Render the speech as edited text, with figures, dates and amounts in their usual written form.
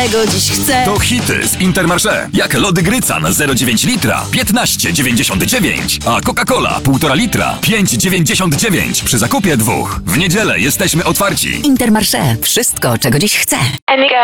Czego dziś chcę? To hity z Intermarché. Jak lody Grycan 0,9 litra 15,99, a Coca-Cola 1,5 litra 5,99 przy zakupie 2. W niedzielę jesteśmy otwarci. Intermarché. Wszystko, czego dziś chcę. Amigo.